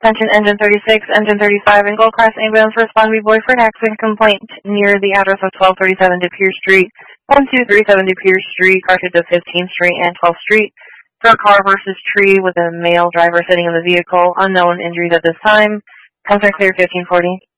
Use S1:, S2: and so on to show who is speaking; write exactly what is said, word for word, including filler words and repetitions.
S1: Attention Engine thirty-six, Engine thirty-five, and Gold Class Ambulance respond to Boyford accident complaint near the address of twelve thirty-seven DePere Street, one two three seven DePere Street, cartridge of fifteenth Street and twelfth Street, for a car versus tree with a male driver sitting in the vehicle. Unknown injuries at this time. Concern clear fifteen forty.